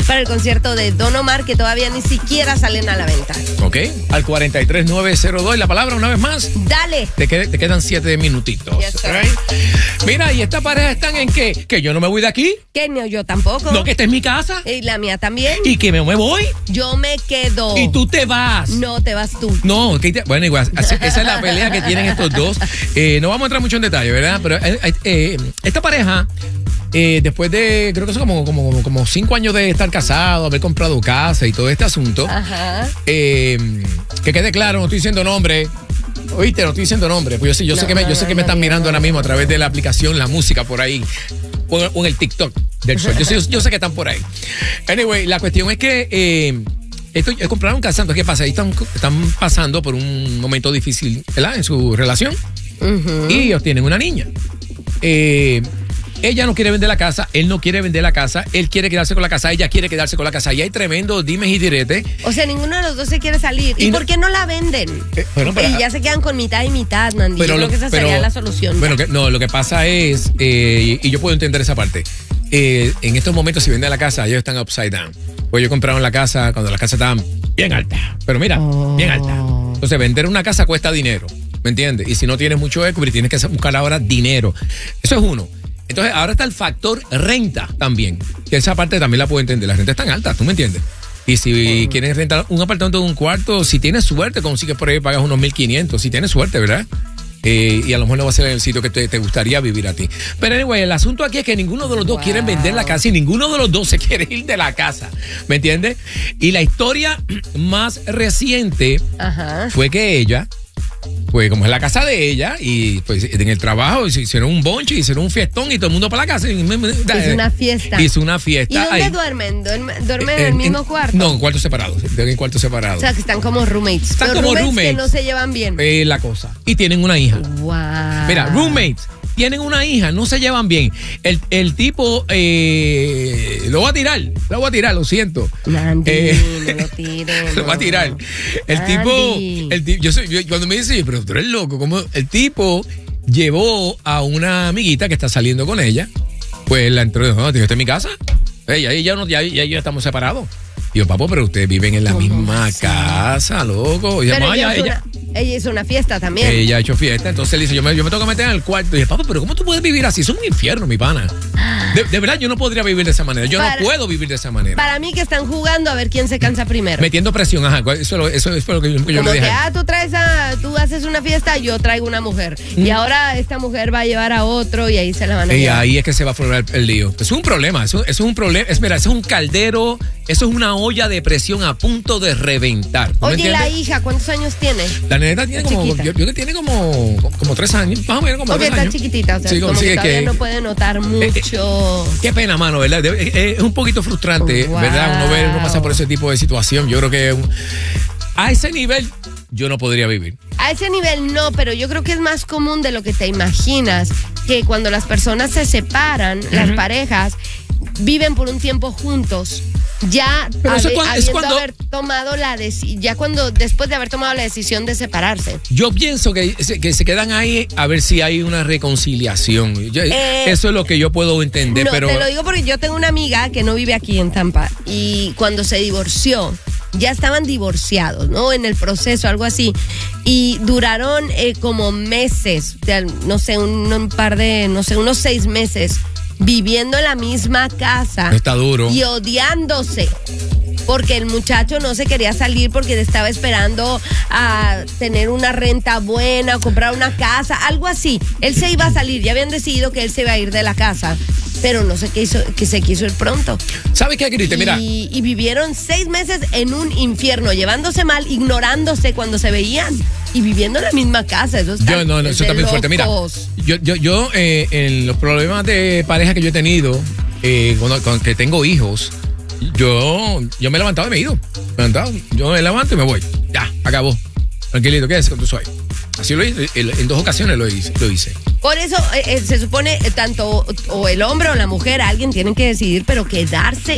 para el concierto de Don Omar, que todavía ni siquiera salen a la venta. Ok, al 43902. La palabra una vez más. Dale. Te quedan 7 minutitos. Yes, sir. Right? Mira, ¿y esta pareja están en qué? Que yo no me voy de aquí. Que no, yo tampoco. No, que esta es mi casa. Y la mía también. Y que me voy. Yo me quedo. Y tú te vas. No, te vas tú. No, bueno, igual, esa es la pelea que tienen estos dos. No vamos a entrar mucho en detalle, ¿verdad? Pero esta pareja, después de, creo que son como 5 años de estar casados, haber comprado casa y todo este asunto, Ajá. que quede claro, no estoy diciendo nombre. Oíste, no estoy diciendo nombre, pues yo sé que me están mirando ahora mismo a través de la aplicación, la música por ahí, o en el TikTok del sol. Yo sé que están por ahí. Anyway, la cuestión es que compraron casa, entonces ¿qué pasa? Ahí están pasando por un momento difícil, ¿verdad? En su relación. Uh-huh. Y ellos tienen una niña. Ella no quiere vender la casa, él no quiere vender la casa, él quiere quedarse con la casa, ella quiere quedarse con la casa. Y hay tremendo dimes y diretes. O sea, ninguno de los dos se quiere salir. ¿Y por qué no la venden? Y ya se quedan con mitad y mitad, Mandy. Yo creo que esa sería la solución. Bueno, lo que pasa es, y yo puedo entender esa parte, en estos momentos si venden la casa, ellos están upside down. Pues ellos compraron la casa cuando las casas estaban bien altas. Pero mira, bien altas. Entonces vender una casa cuesta dinero, ¿me entiendes? Y si no tienes mucho equity, tienes que buscar ahora dinero. Eso es uno. Entonces, ahora está el factor renta también, que esa parte también la puedo entender. Las rentas están altas, ¿tú me entiendes? Y si quieres rentar un apartamento de un cuarto, si tienes suerte, consigues por ahí, pagas unos 1,500. Si tienes suerte, ¿verdad? Y a lo mejor no va a ser en el sitio que te gustaría vivir a ti. Pero anyway, el asunto aquí es que ninguno de los dos quieren vender la casa y ninguno de los dos se quiere ir de la casa, ¿me entiendes? Y la historia más reciente fue que ella, pues como es la casa de ella, y pues en el trabajo se hicieron un bonche, hicieron un fiestón y todo el mundo para la casa. Hizo una fiesta. Hizo una fiesta. ¿Y dónde duermen? ¿Duermen en el mismo cuarto? No, en cuartos separados. En cuartos separados. O sea, que están como roommates. Están como roommates. Que no se llevan bien. La cosa. Y tienen una hija. Wow. Mira, roommates. Tienen una hija, no se llevan bien. El tipo lo va a tirar, lo siento. Mandy, no lo tires. Lo va a tirar. El tipo, cuando me dice, pero tú eres loco, como el tipo llevó a una amiguita que está saliendo con ella, pues la entró y dijo, no, esta es mi casa. Ya estamos separados. Y yo, papo, pero ustedes viven en la misma casa, loco. Y pero ella hizo una fiesta también. Ella ha hecho fiesta, entonces él dice, yo me tengo que meter en el cuarto. Y dije, papo, pero ¿cómo tú puedes vivir así? Es un infierno, mi pana. De verdad, yo no podría vivir de esa manera. No puedo vivir de esa manera. Para mí que están jugando a ver quién se cansa primero. Metiendo presión, ajá. Eso fue lo que yo le dije. Tú haces una fiesta, yo traigo una mujer. Y ahora esta mujer va a llevar a otro y ahí se la van a llevar. Y ahí es que se va a formar el lío. Es un problema, eso es un problema. Eso es un caldero, eso es una olla de presión a punto de reventar. Oye, la hija, ¿cuántos años tiene? La neta tiene yo creo que tiene como 3 años, más o menos como 3 años. Está chiquitita, o sea, sí, como que todavía no puede notar mucho. Qué pena, mano, ¿verdad? Es un poquito frustrante, ¿verdad? Uno pasa por ese tipo de situación. Yo creo que a ese nivel yo no podría vivir. A ese nivel no, pero yo creo que es más común de lo que te imaginas, que cuando las personas se separan, las parejas viven por un tiempo después de haber tomado la decisión de separarse. Yo pienso que se quedan ahí a ver si hay una reconciliación. Eso es lo que yo puedo entender. No, pero te lo digo porque yo tengo una amiga que no vive aquí en Tampa y cuando se divorció, ya estaban divorciados, ¿no? En el proceso, algo así. Y duraron como meses, no sé, unos 6 meses viviendo en la misma casa. Está duro. Y odiándose. Porque el muchacho no se quería salir porque estaba esperando a tener una renta buena, o comprar una casa, algo así. Él se iba a salir, ya habían decidido que él se iba a ir de la casa, pero no sé qué hizo, que se quiso ir pronto. ¿Sabes qué, Grite? Mira. Y vivieron 6 meses en un infierno, llevándose mal, ignorándose cuando se veían y viviendo en la misma casa. Eso está eso está muy fuerte. Mira, yo en los problemas de pareja que yo he tenido, cuando que tengo hijos, yo me he levantado y me he ido. Yo me levanto y me voy. Ya, acabó. Tranquilito, quédese con tu sueño. Así lo hice. En 2 ocasiones lo hice. Por eso se supone tanto o el hombre o la mujer, alguien tienen que decidir, pero quedarse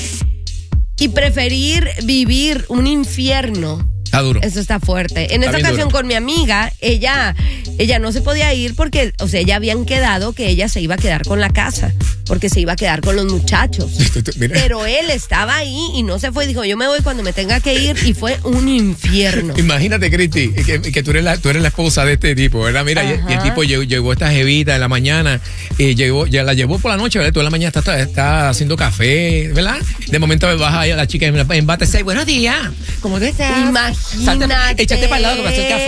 y preferir vivir un infierno. Está duro. Eso está fuerte. En esta ocasión con mi amiga, ella ella no se podía ir porque, o sea, ya habían quedado que ella se iba a quedar con la casa, porque se iba a quedar con los muchachos. Pero él estaba ahí y no se fue. Dijo, yo me voy cuando me tenga que ir, y fue un infierno. Imagínate, Cristi, que tú eres la esposa de este tipo, ¿verdad? Mira, y el tipo llegó esta jevita en la mañana, ya la llevó por la noche, ¿verdad? Tú en la mañana está haciendo café, ¿verdad? De momento vas ahí a la chica en bate, buenos días, ¿cómo te estás? Imagínate. Échate para el lado que va a hacer café.